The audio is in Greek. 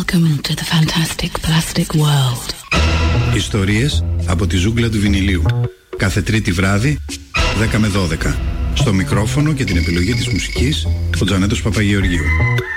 Welcome to the fantastic plastic world. Ιστορίες από τη ζούγκλα του βινιλίου. Κάθε Τρίτη βράδυ, 10 με 12. Στο μικρόφωνο και την επιλογή της μουσικής, ο Τζανέτος Παπαγεωργίου.